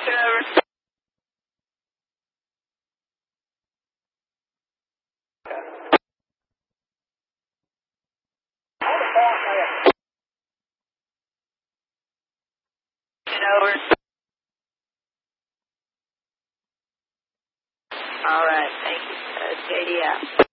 Turn over. Turn over. All right, thank you. JD out.